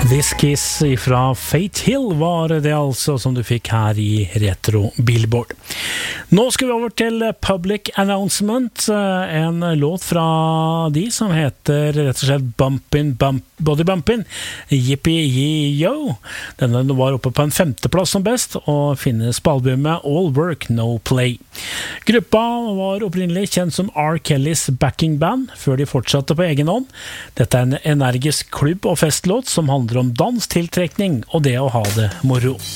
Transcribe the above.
This Kiss fra Fate Hill var det altså som du fikk her i Retro Billboard. Nå skal vi over til Public Announcement, en låt fra de som heter rett og slett Body Bumpin', Yippee-Yee-Yo. Denne var oppe på en 5. plass som best, og finnes på albumet All Work, No Play. Gruppa var opprinnelig kjent som R. Kellys backing band, før de fortsatte på egen hånd. Dette er en energisk klubb- og festlåt som handler om dans, tiltrekning og det å ha det moro.